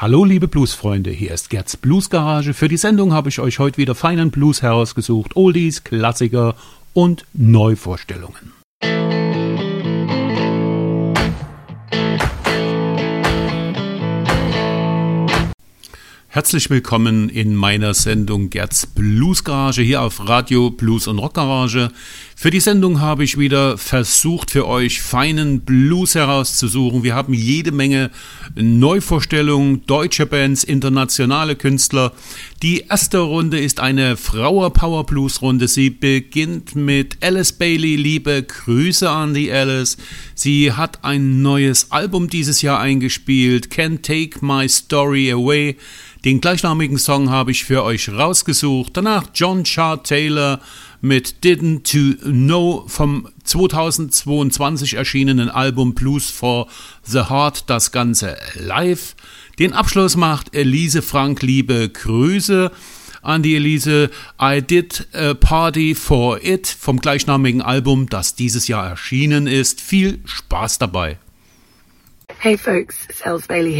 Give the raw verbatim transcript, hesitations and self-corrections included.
Hallo liebe Bluesfreunde, hier ist Gerds Bluesgarage. Für die Sendung habe ich euch heute wieder feinen Blues herausgesucht, Oldies, Klassiker und Neuvorstellungen. Herzlich willkommen in meiner Sendung Gerds Bluesgarage hier auf Radio Blues und Rockgarage. Für die Sendung habe ich wieder versucht, für euch feinen Blues herauszusuchen. Wir haben jede Menge Neuvorstellungen, deutsche Bands, internationale Künstler. Die erste Runde ist eine Flower Power Blues Runde. Sie beginnt mit Alice Bailey. Liebe Grüße an die Alice. Sie hat ein neues Album dieses Jahr eingespielt, Can't Take My Story Away. Den gleichnamigen Song habe ich für euch rausgesucht. Danach John Chart Taylor mit Didn't to Know vom zweitausendzweiundzwanzig erschienenen Album Blues for the Heart, das Ganze live. Den Abschluss macht Elise Frank, liebe Grüße an die Elise. I Did a Party for It vom gleichnamigen Album, das dieses Jahr erschienen ist. Viel Spaß dabei. Hey folks, it's Alice Bailey here.